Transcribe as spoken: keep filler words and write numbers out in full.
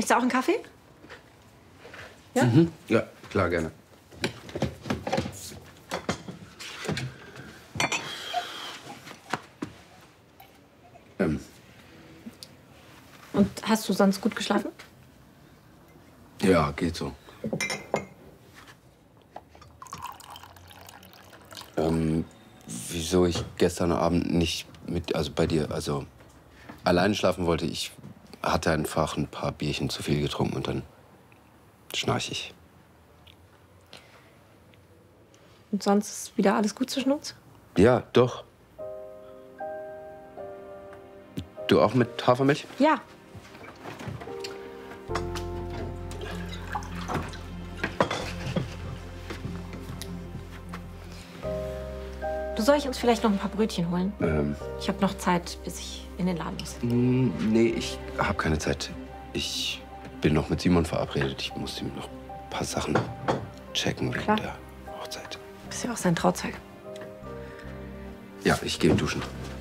Möchtest du auch einen Kaffee? Ja? Mhm. Ja, klar, gerne. Ähm. Und hast du sonst gut geschlafen? Ja, geht so. Ähm, wieso ich gestern Abend nicht mit, also bei dir, also alleine schlafen wollte, ich hatte einfach ein paar Bierchen zu viel getrunken und dann schnarch ich. Und sonst ist wieder alles gut zwischen uns? Ja, doch. Du auch mit Hafermilch? Ja. Du, soll ich uns vielleicht noch ein paar Brötchen holen? Ähm, Ich habe noch Zeit, bis ich in den Laden muss. nee, ich habe keine Zeit. Ich bin noch mit Simon verabredet. Ich muss ihm noch ein paar Sachen checken wegen Klar. der Hochzeit. Bist ja auch sein Trauzeug. Ja, ich gehe duschen.